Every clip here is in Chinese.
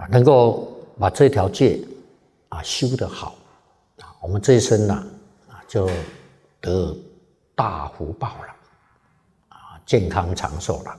能够把这条戒修得好，我们这一生就得大福报了，健康长寿了。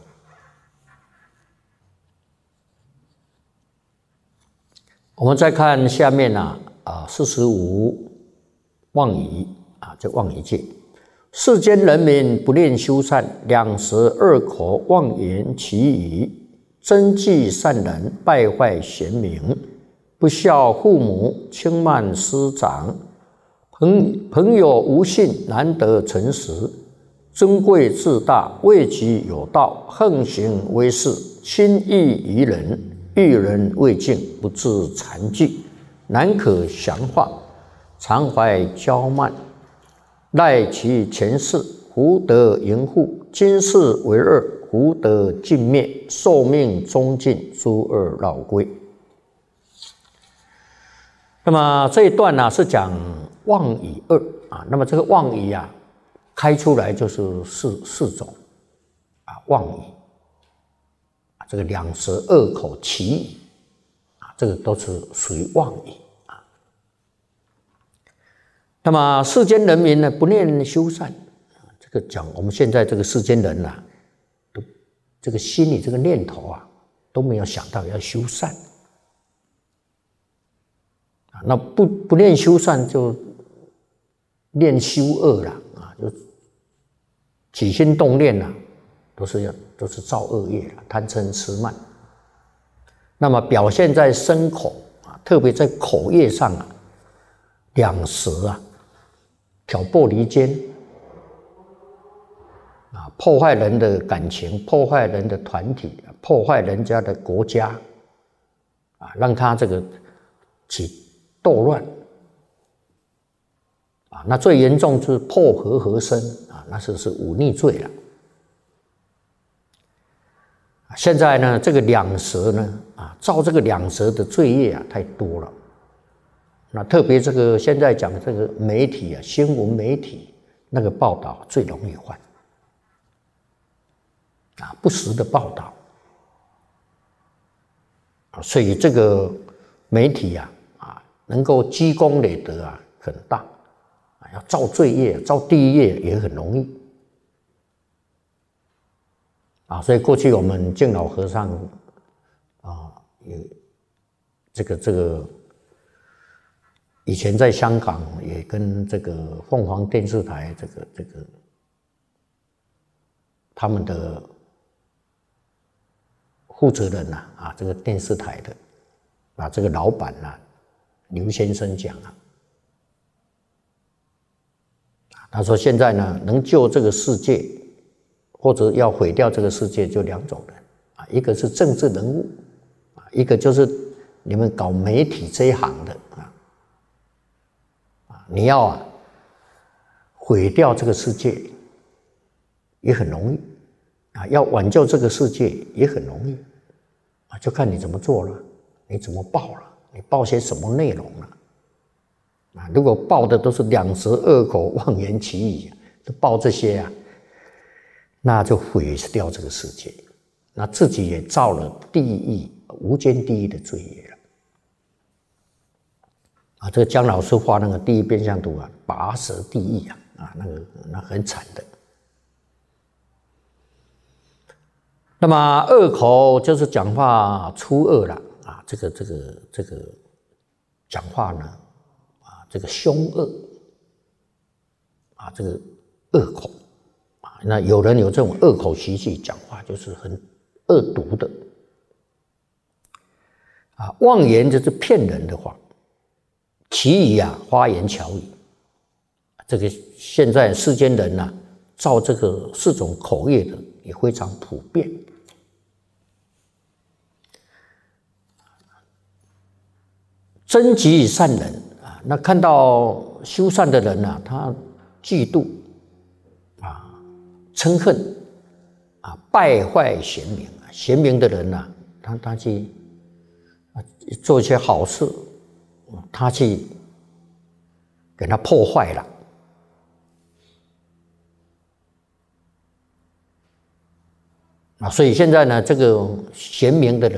我们再看下面45妄语这妄语戒。世间人民不念修善，两舌恶口妄言绮语，增忌善人，败坏贤明，不孝父母，轻慢师长，朋友无信，难得诚实，尊贵自大，位极有道，横行威势，轻易于人，遇人未敬，不自惭惧，难可降化，常怀骄慢，赖其前世，福德盈富，今世为恶，福德尽灭，寿命终尽，诸恶老归。那么这一段是讲妄语恶那么这个妄语开出来就是四种妄语这个两舌恶口绮语这个都是属于妄语那么世间人民呢，不念修善，这个讲我们现在这个世间人都这个心里这个念头都没有想到要修善那不念修善就念修恶了就起心动念都是造恶业贪嗔痴慢。那么表现在身口特别在口业上两舌挑拨离间破坏人的感情，破坏人的团体，破坏人家的国家让他这个起斗乱那最严重就是破和合身那是忤逆罪了。现在呢，这个两舌呢造这个两舌的罪业太多了。那特别这个现在讲这个媒体新闻媒体那个报道最容易犯不实的报道所以这个媒体能够积功累德很大要造罪业造地狱业也很容易所以过去我们敬老和尚这个以前在香港也跟这个凤凰电视台这个他们的负责人这个电视台的这个老板刘先生讲他说现在呢能救这个世界或者要毁掉这个世界就两种人一个是政治人物一个就是你们搞媒体这一行的你要毁掉这个世界也很容易要挽救这个世界也很容易就看你怎么做了，你怎么报了，你报些什么内容了如果报的都是两舌恶口妄言绮语都报这些那就毁掉这个世界，那自己也造了地狱无间地狱的罪业了这个姜老师画那个地狱变相图拔舌地狱那很惨的。那么恶口就是讲话粗恶了这个讲话呢这个凶恶这个恶口那有人有这种恶口习气，讲话就是很恶毒的妄言就是骗人的话，绮语花言巧语这个现在世间人造这个4种口业的也非常普遍憎嫉善人那看到修善的人他嫉妒嗔恨败坏贤明贤明的人他去做一些好事他去给他破坏了所以现在呢这个贤明的人